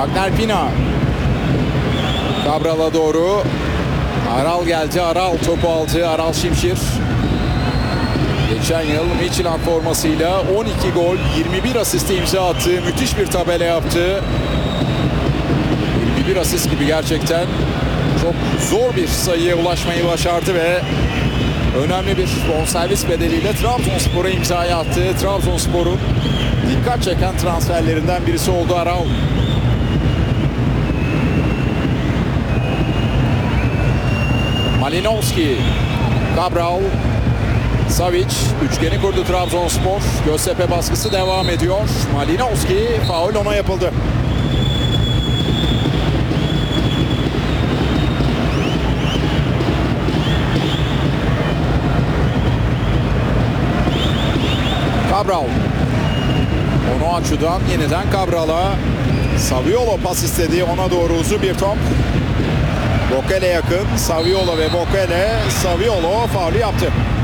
Wagner Pina. Cabral'a doğru. Aral geldi. Aral topu aldı. Aral Şimşir. Geçen yıl Michelin formasıyla 12 gol, 21 asiste imza attı. Müthiş bir tabela yaptı. 21 asist gibi gerçekten çok zor bir sayıya ulaşmayı başardı ve önemli bir bonservis bedeliyle Trabzonspor'a imzayı attı. Trabzonspor'un dikkat çeken transferlerinden birisi oldu Aral. Malinovski, Cabral, Savic, üçgeni kurdu Trabzonspor. Göztepe baskısı devam ediyor. Malinovski, faul ona yapıldı. Cabral. Onu açıdan yeniden Cabral'a. Saviolo pas istedi. Ona doğru uzun bir top. Bokele yakın. Saviolo ve Bokele. Saviolo faulü yaptı.